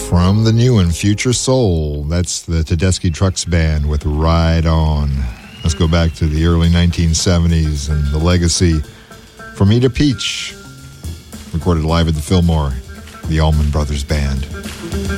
From the new and Future Soul, that's the Tedeschi Trucks Band with Ride On. Let's go back to the early 1970s and the legacy from Eda Peach, recorded live at the Fillmore, the Allman Brothers Band.